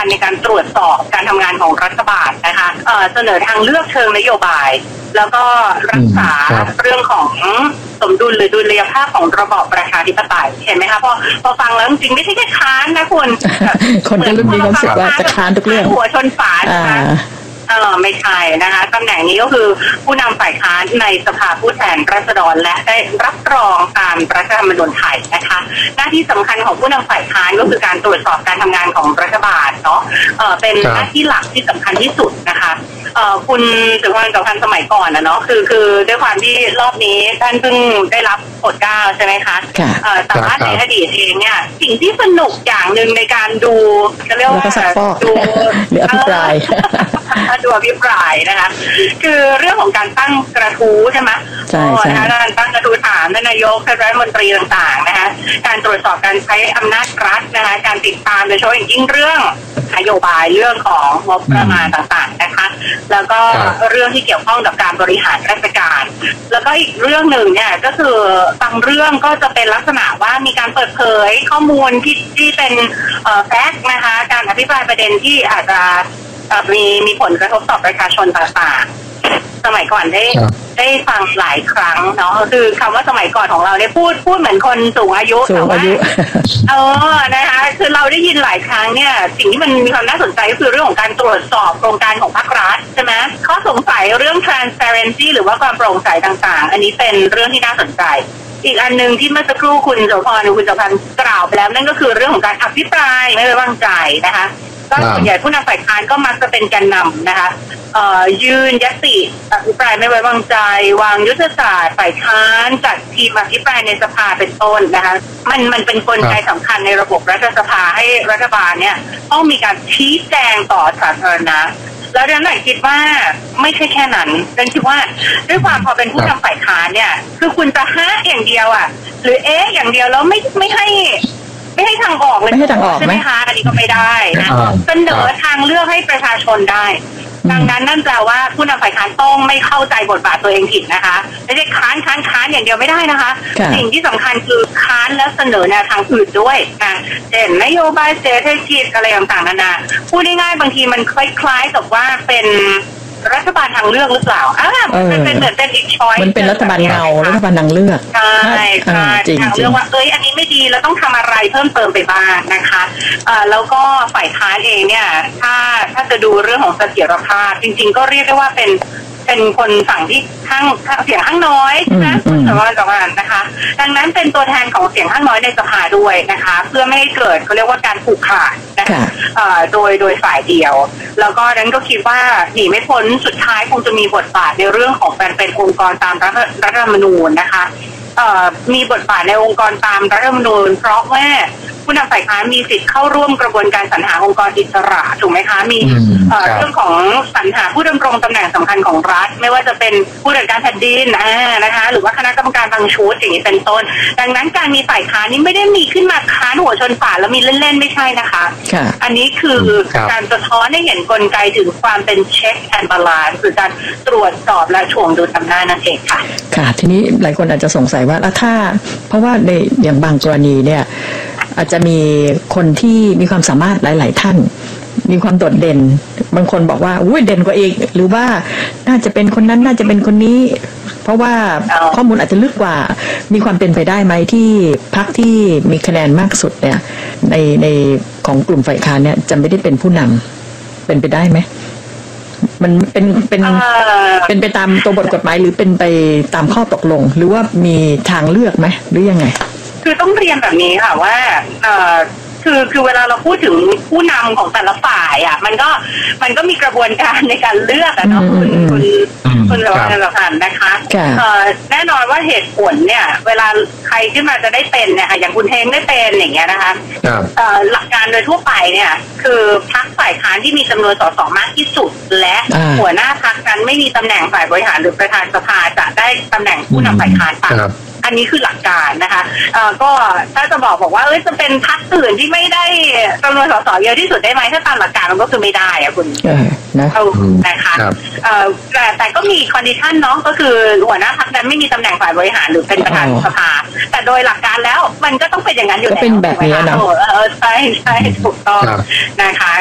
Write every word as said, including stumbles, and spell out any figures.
ญในการตรวจสอบการทำงานของรัฐบาลนะคะเอ่อเสนอทางเลือกเชิงนโยบายแล้วก็รักษาเรื่องของสมดุลหรือดุลยภาพของระบอบประชาธิปไตยเห็นไหมคะพอพอฟังแล้วจริงๆไม่ใช่แค่ค้านนะคุณคนก็รุ่นนี้เขาสึกว่าจะค้านทุกเรื่องหัวชนฝานะคะเออไม่ใช่นะคะตำแหน่งนี้ก็คือผู้นำฝ่ายค้านในสภาผู้แทนราษฎรและได้รับรองตามรัฐธรรมนูญไทยนะคะหน้าที่สำคัญของผู้นำฝ่ายค้านก็คือการตรวจสอบการทำงานของรัฐบาลเนาะเออเป็นหน้าที่หลักที่สำคัญที่สุดนะคะเอ่อคุณสุวรรณกับพันสมัยก่อนนะเนาะคือคือด้วยความที่รอบนี้ท่านเพิ่งได้รับโปรดเกล้าใช่ไหมคะเอ่อแต่ว่าในอดีตเองเนี่ยสิ่งที่สนุกอย่างหนึ่งในการดูจะเรียกว่าดูหรืออภิปรายดูอภิปรายนะคะคือเรื่องของการตั้งกระทู้ใช่ไหมใช่ใช่การตั้งกระทู้ถามนายกรัฐมนตรีต่างๆนะคะการตรวจสอบการใช้อำนาจรัฐนะคะการติดตามโดยเฉพาะอย่างยิ่งเรื่องนโยบายเรื่องของงบประมาณต่างๆนะคะแล้วก็เรื่องที่เกี่ยวข้องกับการบริหารราชการแล้วก็อีกเรื่องหนึ่งเนี่ยก็คือบางเรื่องก็จะเป็นลักษณะว่ามีการเปิดเผยข้อมูลที่ที่เป็นแฟกต์นะคะการอภิปรายประเด็นที่อาจจะมีมีผลกระทบต่อประชาชนต่างๆสมัยก่อนได้ได้ฟังหลายครั้งเนาะคือคำว่าสมัยก่อนของเราเนี่ยพูดพูดเหมือนคนสูงอายุสูงอายุเออนะคะคือเราได้ยินหลายครั้งเนี่ยสิ่งที่มันมีความน่าสนใจก็คือเรื่องของการตรวจสอบโครงการของภาครัฐใช่ไหมข้อสงสัยเรื่อง transparency หรือว่าความโปร่งใสต่างๆอันนี้เป็นเรื่องที่น่าสนใจอีกอันหนึ่งที่เมื่อสักครู่คุณโสภรคุณโสภรกล่าวไปแล้วนั่นก็คือเรื่องของการอภิปรายไม่ไว้วางใจนะคะก็ส่วนใหญ่ผู้นำฝ่ายค้านก็มักจะเป็นแกนนำนะคะยืนยติอภิปรายไม่ไว้วางใจวางยุทธศาสตร์ฝ่ายค้านจัดทีมอภิปรายในสภาเป็นต้นนะคะมันมันเป็นกลไกสำคัญในระบบรัฐสภาให้รัฐบาลเนี่ยต้องมีการชี้แจงต่อสาธารณะแล้วดังนั้นคิดว่าไม่ใช่แค่นั้นดังคิดว่าด้วยความพอเป็นผู้นำฝ่ายค้านเนี่ยคือคุณจะฮะอย่างเดียวอ่ะหรือเอ๊ะอย่างเดียวแล้วไม่ไม่ให้ไม่ให้ทางออกเลยไม่ให้ทางออกใช่ไหมคะอันนี้ก็ไม่ได้นะเสนอทางเลือกให้ประชาชนได้ดังนั้นนั่นแปลว่าผู้นำฝ่ายค้านต้องไม่เข้าใจบทบาทตัวเองผิดนะคะไม่ใช่ค้านค้านค้านอย่างเดียวไม่ได้นะคะสิ่งที่สำคัญคือค้านแล้วเสนอแนวทางอื่นด้วยนะเช่นนโยบายเศรษฐกิจอะไรต่างๆนานาพูดง่ายๆบางทีมันคล้ายๆกับว่าเป็นรัฐบาลทางเลือกหรือเปล่าอ่ามันเป็นเหมือนเป็นอีกช้อยมันเป็นรัฐบาลเงารัฐบาลทางเลือกใช่ใช่ทางเลือกว่าเอ้ยอันนี้ไม่ดีแล้วต้องทำอะไรเพิ่มเติมไปบ้างนะคะอ่าแล้วก็ฝ่ายค้านเองเนี่ยถ้าถ้าจะดูเรื่องของเสถียรภาพจริงๆก็เรียกได้ว่าเป็นเป็นคนฝั่งที่ข้างเสียงข้างน้อยนะแต่ว่าแต่ว่านะคะดังนั้นเป็นตัวแทนของเสียงข้างน้อยในสภาด้วยนะคะเพื่อไม่ให้เกิดเขาเรียกว่าการผูกขาดนะคะโดยโดยฝ่ายเดียวแล้วก็นั้นก็คิดว่าหนีไม่พ้นสุดท้ายคงจะมีบทบาทในเรื่องของการเป็นองค์กรตามรัฐธรรมนูญนะคะมีบทบาทในองค์กรตามรัฐธรรมนูญเพราะว่าผู้นำฝ่ายค้านมีสิทธิ์เข้าร่วมกระบวนการสรรหาองค์กรอิสระถูกไหมคะมีเรื่องของสรรหาผู้ดำรงตำแหน่งสำคัญของรัฐไม่ว่าจะเป็นผู้ตรวจการแผ่นดินนะคะหรือว่าคณะกรรมการบางชุดอย่างนี้เป็นต้นดังนั้นการมีฝ่ายค้านนี้ไม่ได้มีขึ้นมาค้านหัวชนฝาแล้วมีเล่นๆไม่ใช่นะคะอันนี้คือการสะท้อนให้เห็นกลไกถึงความเป็นเช็คแอนด์บาลานซ์คือการตรวจสอบและถ่วงดุลอำนาจนั่นเองค่ะค่ะทีนี้หลายคนอาจจะสงสัยว่าถ้าเพราะว่าในอย่างบางกรณีเนี่ยอาจจะมีคนที่มีความสามารถหลายๆท่านมีความโดดเด่นบางคนบอกว่าอุ้ยเด่นกว่าอีกหรือว่าน่าจะเป็นคนนั้นน่าจะเป็นคนนี้เพราะว่าข้อมูลอาจจะลึกกว่ามีความเป็นไปได้ไหมที่พรรคที่มีคะแนนมากสุดเนี่ยในในของกลุ่มฝ่ายค้านเนี่ยจะไม่ได้เป็นผู้นำเป็นไปได้ไหมมันเป็นเป็นเป็นไปตามตัวบทกฎหมายหรือเป็นไปตามข้อตกลงหรือว่ามีทางเลือกไหมหรือยังไงคือต้องเรียนแบบนี้ค่ะว่าเอ่อคือคือเวลาเราพูดถึงผู้นำของแต่ละฝ่ายอ่ะมันก็มันก็มีกระบวนการในการเลือกอะเนาะคุณคุณคุณเราเราผ่านนะคะเอ่อแน่นอนว่าเหตุผลเนี่ยเวลาใครขึ้นมาจะได้เป็นเนี่ยค่ะอย่างคุณเทงได้เป็นอย่างเงี้ยนะคะเอ่อหลักการโดยทั่วไปเนี่ยคือพรรคฝ่ายค้านที่มีจำนวนสสมากที่สุดและหัวหน้าพรรคนั้นไม่มีตำแหน่งฝ่ายบริหารหรือประธานสภาจะได้ตำแหน่งผู้นำฝ่ายค้านไปอันนี้คือหลักการนะคะเอ่อก็ถ้าจะบอกบอกว่าเอ้ยจะเป็นพรรคอื่นที่ไม่ได้จำนวนสสเยอะที่สุดได้ไหมถ้าตามหลักการมันก็คือไม่ได้อะคุณนะนะคะเอ่อแต่แต่ก็มีคอนดิชันเนาะก็คือหัวหน้าพรรคนั้นไม่มีตำแหน่งฝ่ายบริหารหรือเป็นประธานสภาแต่โดยหลักการแล้วมันก็ต้องเป็นอย่างนั้นอยู่แล้วเป็นแบบนี้นะเออใช่ใช่ถูกต้องนะคะ